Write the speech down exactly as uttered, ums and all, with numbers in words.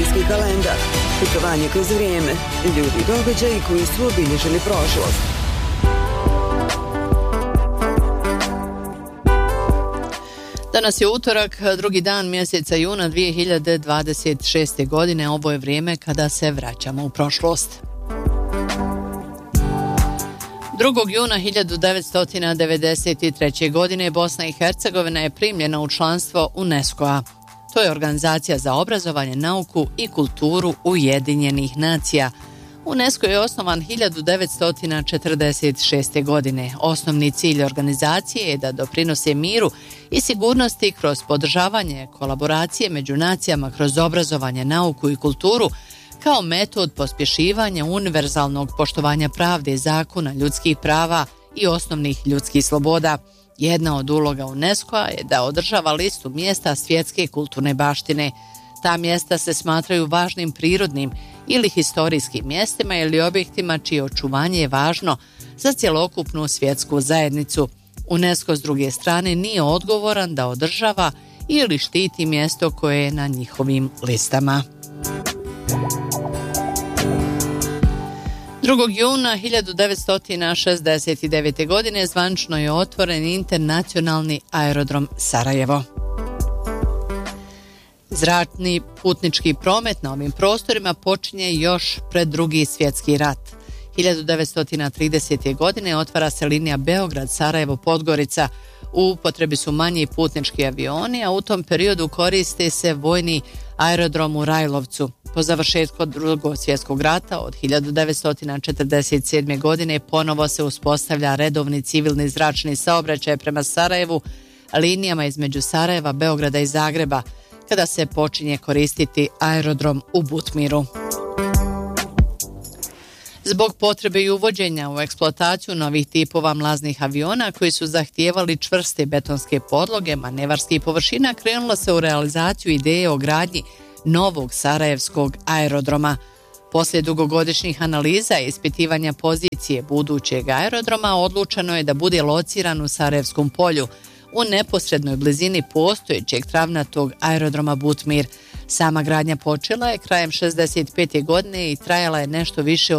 zemaljski kalendar, putovanje kroz vrijeme, ljudi i događaji koji su obilježili prošlost. Danas je utorak, drugi dan mjeseca juna dvije hiljade dvadeset šeste. godine. Ovo je vrijeme kada se vraćamo u prošlost. drugog juna hiljadu devetsto devedeset treće. godine Bosna i Hercegovina je primljena u članstvo UNESCO-a. To je organizacija za obrazovanje, nauku i kulturu Ujedinjenih nacija. UNESCO je osnovan hiljadu devetsto četrdeset šeste. godine. Osnovni cilj organizacije je da doprinose miru i sigurnosti kroz podržavanje kolaboracije među nacijama kroz obrazovanje, nauku i kulturu kao metod pospješivanja univerzalnog poštovanja pravde, zakona, ljudskih prava i osnovnih ljudskih sloboda. Jedna od uloga UNESCO-a je da održava listu mjesta svjetske kulturne baštine. Ta mjesta se smatraju važnim prirodnim ili historijskim mjestima ili objektima čije očuvanje je važno za cjelokupnu svjetsku zajednicu. UNESCO s druge strane nije odgovoran da održava ili štiti mjesto koje je na njihovim listama. drugog juna hiljadu devetsto šezdeset devete. godine zvanično je otvoren internacionalni aerodrom Sarajevo. Zračni putnički promet na ovim prostorima počinje još pred drugi svjetski rat. hiljadu devetsto tridesete. godine otvara se linija Beograd-Sarajevo-Podgorica. U upotrebi su manji putnički avioni, a u tom periodu koriste se vojni aerodrom u Rajlovcu. Po završetku drugog svjetskog rata od hiljadu devetsto četrdeset sedme. godine ponovo se uspostavlja redovni civilni zračni saobraćaj prema Sarajevu, linijama između Sarajeva, Beograda i Zagreba, kada se počinje koristiti aerodrom u Butmiru. Zbog potrebe i uvođenja u eksploataciju novih tipova mlaznih aviona koji su zahtijevali čvrste betonske podloge, manevarskih površina, krenulo se u realizaciju ideje o gradnji novog sarajevskog aerodroma. Poslije dugogodišnjih analiza i ispitivanja pozicije budućeg aerodroma odlučeno je da bude lociran u Sarajevskom polju, u neposrednoj blizini postojećeg travnatog aerodroma Butmir. Sama gradnja počela je krajem šezdeset pete. godine i trajala je nešto više od